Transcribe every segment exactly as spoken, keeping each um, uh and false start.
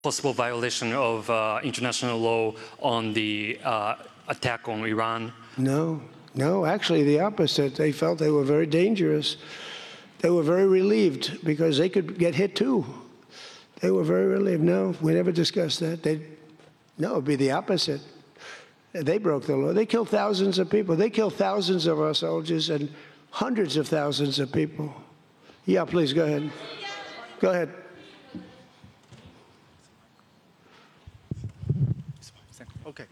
possible violation of uh, international law on the uh, attack on Iran? No, no, actually the opposite. They felt they were very dangerous. They were very relieved because they could get hit too. They were very relieved. No, we never discussed that. They, no, it would be the opposite. They broke the law. They killed thousands of people. They killed thousands of our soldiers and hundreds of thousands of people. Yeah, please, go ahead. Go ahead. Okay.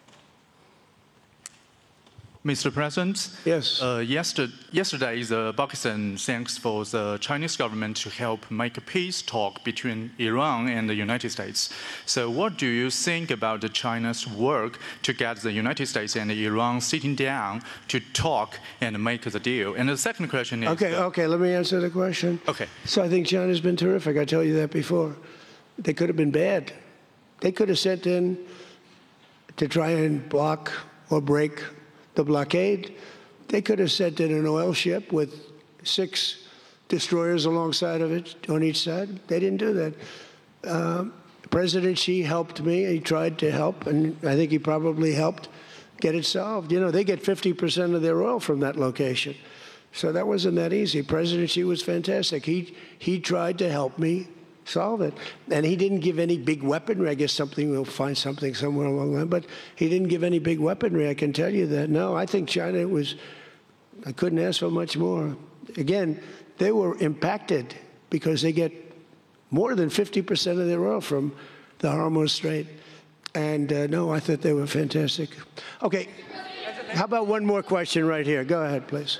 Mister President, yes. Uh, yesterday, yesterday, the Pakistan thanks for the Chinese government to help make a peace talk between Iran and the United States. So, what do you think about the China's work to get the United States and Iran sitting down to talk and make the deal? And the second question is... Okay, uh, okay, let me answer the question. Okay. So I think China's been terrific. I told you that before. They could have been bad. They could have sent in to try and block or break the blockade. They could have sent in an oil ship with six destroyers alongside of it on each side. They didn't do that. Uh, President Xi helped me. He tried to help, and I think he probably helped get it solved. You know, they get fifty percent of their oil from that location. So that wasn't that easy. President Xi was fantastic. He, he tried to help me solve it. And he didn't give any big weaponry. I guess something, we'll find something somewhere along the line. But he didn't give any big weaponry, I can tell you that. No, I think China was, I couldn't ask for much more. Again, they were impacted because they get more than fifty percent of their oil from the Hormuz Strait. And uh, no, I thought they were fantastic. Okay, how about one more question right here? Go ahead, please.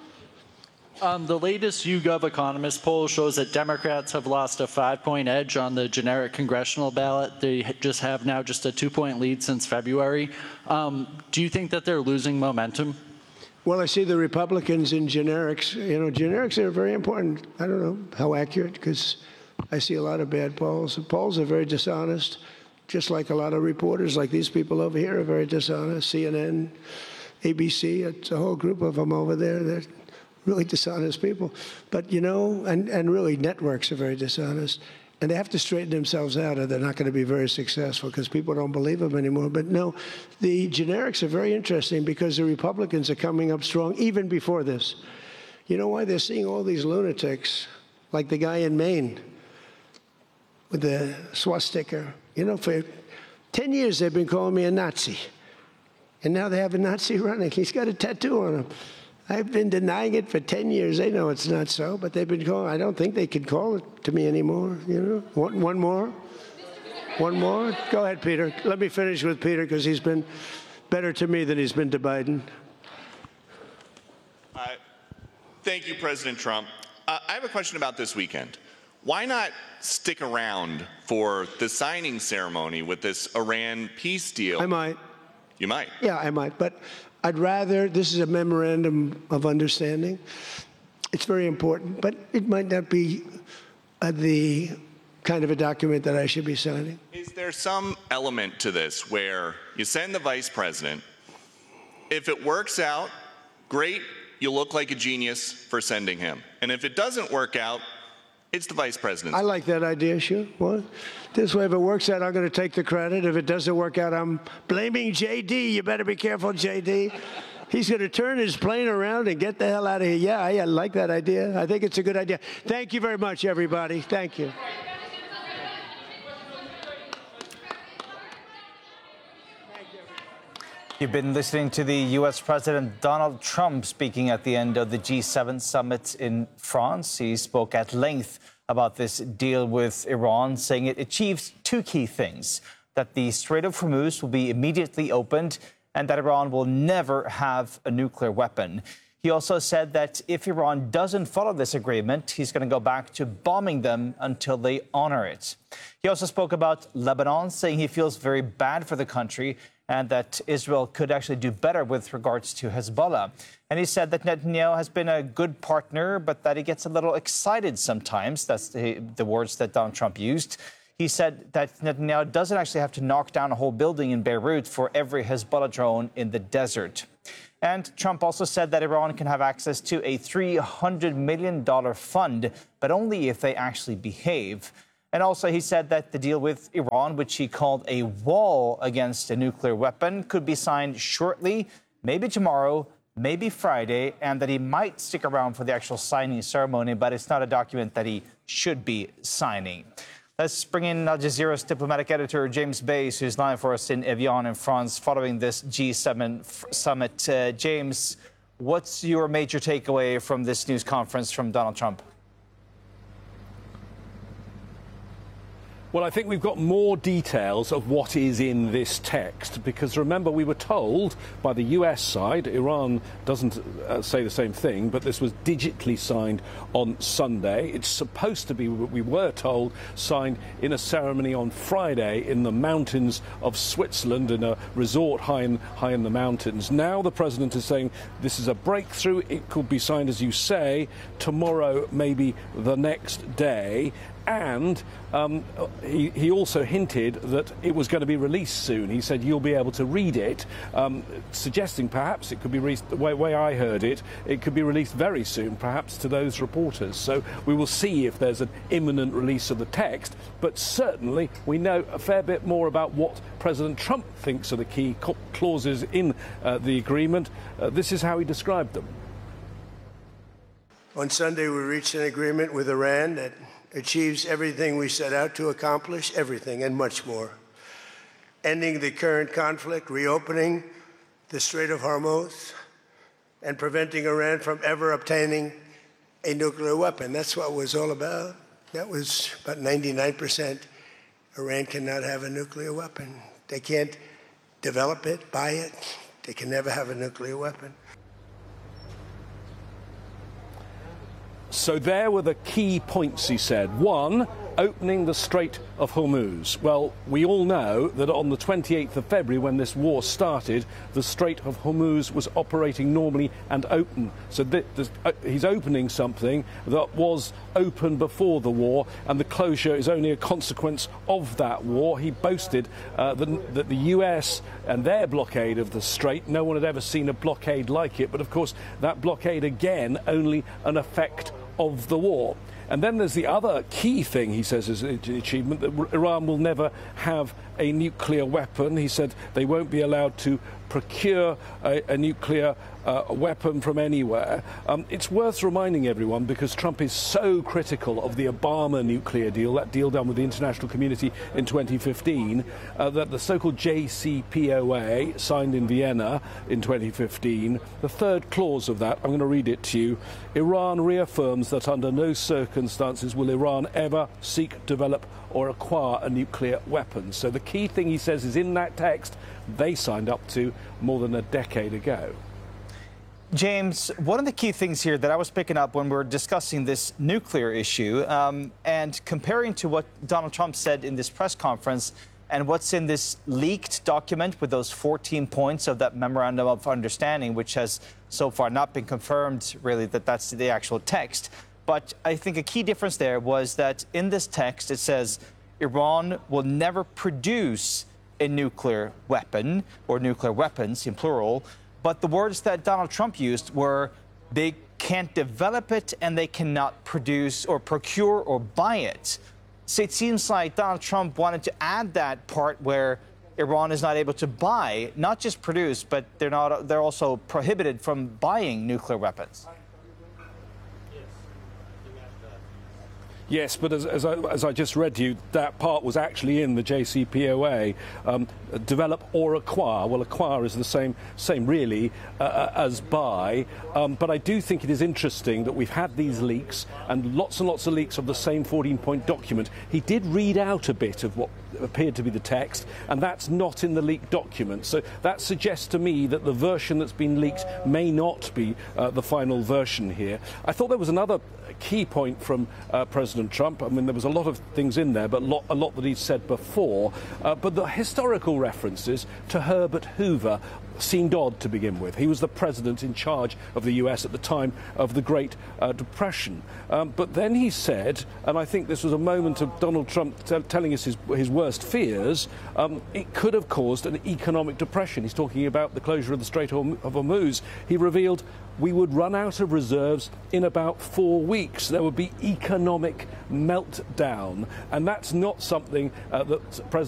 Um, the latest YouGov Economist poll shows that Democrats have lost a five-point edge on the generic congressional ballot. They just have now just a two-point lead since February. Um, do you think that they're losing momentum? Well, I see the Republicans in generics. You know, generics are very important. I don't know how accurate, because I see a lot of bad polls. The polls are very dishonest, just like a lot of reporters, like these people over here, are very dishonest. C N N, A B C, it's a whole group of them over there. They're really dishonest people. But, you know, and, and really networks are very dishonest. And they have to straighten themselves out or they're not going to be very successful because people don't believe them anymore. But no, the generics are very interesting because the Republicans are coming up strong even before this. You know why? They're seeing all these lunatics, like the guy in Maine with the swastika. You know, for ten years they've been calling me a Nazi. And now they have a Nazi running. He's got a tattoo on him. I've been denying it for ten years. They know it's not so, but they've been calling. I don't think they can call it to me anymore. You know, one, one more, one more. Go ahead, Peter. Let me finish with Peter because he's been better to me than he's been to Biden. Uh, thank you, President Trump. Uh, I have a question about this weekend. Why not stick around for the signing ceremony with this Iran peace deal? I might. You might. Yeah, I might, but I'd rather, this is a memorandum of understanding. It's very important, but it might not be uh, the kind of a document that I should be signing. Is there some element to this where you send the vice president, if it works out, great, you look like a genius for sending him. And if it doesn't work out, it's the vice president. I like that idea, sure. What? This way, if it works out, I'm going to take the credit. If it doesn't work out, I'm blaming J D. You better be careful, J D. He's going to turn his plane around and get the hell out of here. Yeah, I, I like that idea. I think it's a good idea. Thank you very much, everybody. Thank you. You've been listening to the U S President Donald Trump speaking at the end of the G seven summit in France. He spoke at length about this deal with Iran, saying it achieves two key things: that the Strait of Hormuz will be immediately opened and that Iran will never have a nuclear weapon. He also said that if Iran doesn't follow this agreement, he's going to go back to bombing them until they honor it. He also spoke about Lebanon, saying he feels very bad for the country and that Israel could actually do better with regards to Hezbollah. And he said that Netanyahu has been a good partner, but that he gets a little excited sometimes. That's the, the words that Donald Trump used. He said that Netanyahu doesn't actually have to knock down a whole building in Beirut for every Hezbollah drone in the desert. And Trump also said that Iran can have access to a three hundred million dollars fund, but only if they actually behave. And also, he said that the deal with Iran, which he called a wall against a nuclear weapon, could be signed shortly, maybe tomorrow, maybe Friday, and that he might stick around for the actual signing ceremony, but it's not a document that he should be signing. Let's bring in Al Jazeera's diplomatic editor, James Bays, who's live for us in Evian in France following this G seven summit. Uh, James, what's your major takeaway from this news conference from Donald Trump? Well, I think we've got more details of what is in this text, because remember, we were told by the U S side, Iran doesn't uh, say the same thing, but this was digitally signed on Sunday. It's supposed to be, we were told, signed in a ceremony on Friday in the mountains of Switzerland, in a resort high in, high in the mountains. Now the president is saying this is a breakthrough. It could be signed, as you say, tomorrow, maybe the next day. And um, he, he also hinted that it was going to be released soon. He said you'll be able to read it, um, suggesting perhaps it could be released, the way, way I heard it, it could be released very soon, perhaps to those reporters. So we will see if there's an imminent release of the text. But certainly we know a fair bit more about what President Trump thinks are the key clauses in uh, the agreement. Uh, this is how he described them. On Sunday, we reached an agreement with Iran that achieves everything we set out to accomplish, everything and much more. Ending the current conflict, reopening the Strait of Hormuz, and preventing Iran from ever obtaining a nuclear weapon. That's what it was all about. That was about ninety-nine percent. Iran cannot have a nuclear weapon. They can't develop it, buy it. They can never have a nuclear weapon. So there were the key points, he said. One, opening the Strait of Hormuz. Well, we all know that on the twenty-eighth of February, when this war started, the Strait of Hormuz was operating normally and open. So th th uh, he's opening something that was open before the war, and the closure is only a consequence of that war. He boasted uh, that, that the U S and their blockade of the Strait, no one had ever seen a blockade like it, but of course that blockade, again, only an effect of the war. And then there's the other key thing, he says, is an achievement, that Iran will never have a nuclear weapon. He said they won't be allowed to procure a, a nuclear uh, weapon from anywhere. Um, it's worth reminding everyone, because Trump is so critical of the Obama nuclear deal, that deal done with the international community in twenty fifteen, uh, that the so-called J C P O A, signed in Vienna in twenty fifteen, the third clause of that, I'm going to read it to you, Iran reaffirms that under no circumstances will Iran ever seek, develop or acquire a nuclear weapon. So the key thing, he says, is in that text they signed up to more than a decade ago. James, one of the key things here that I was picking up when we were discussing this nuclear issue, um, and comparing to what Donald Trump said in this press conference and what's in this leaked document with those fourteen points of that memorandum of understanding, which has so far not been confirmed, really, that that's the actual text. But I think a key difference there was that in this text, it says Iran will never produce a nuclear weapon, or nuclear weapons in plural. But the words that Donald Trump used were they can't develop it and they cannot produce or procure or buy it. So it seems like Donald Trump wanted to add that part where Iran is not able to buy, not just produce, but they're not, they're also prohibited from buying nuclear weapons. Yes, but as, as, I, as I just read to you, that part was actually in the J C P O A. Um, develop or acquire. Well, acquire is the same, same really, uh, as buy. Um, but I do think it is interesting that we've had these leaks, and lots and lots of leaks of the same fourteen-point document. He did read out a bit of what appeared to be the text, and that's not in the leaked document. So that suggests to me that the version that's been leaked may not be uh, the final version here. I thought there was another key point from uh, President Trump. I mean, there was a lot of things in there, but lot, a lot that he'd said before. Uh, but the historical references to Herbert Hoover seemed odd to begin with. He was the president in charge of the U S at the time of the Great uh, Depression. Um, but then he said, and I think this was a moment of Donald Trump t- telling us his, his worst fears, um, it could have caused an economic depression. He's talking about the closure of the Strait of Hormuz. He revealed we would run out of reserves in about four weeks. There would be economic meltdown. And that's not something uh, that President